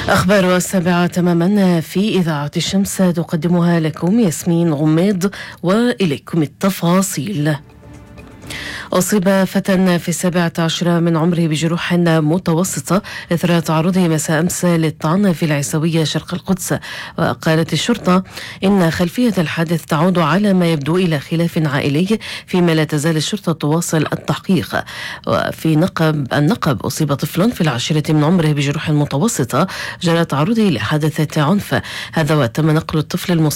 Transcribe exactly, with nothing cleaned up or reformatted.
أخبار السابعة تماما في إذاعة الشمس تقدمها لكم ياسمين غميض، وإليكم التفاصيل. أصيب فتى في السابعة عشرة من عمره بجروح متوسطة إثر تعرضه مساء أمس للطعن في العيسوية شرق القدس. وقالت الشرطة إن خلفية الحادث تعود على ما يبدو إلى خلاف عائلي، فيما لا تزال الشرطة تواصل التحقيق. وفي نقب النقب أصيب طفل في العاشرة من عمره بجروح متوسطة جرى تعرضه لحادثة عنف، هذا وتم نقل الطفل المصاب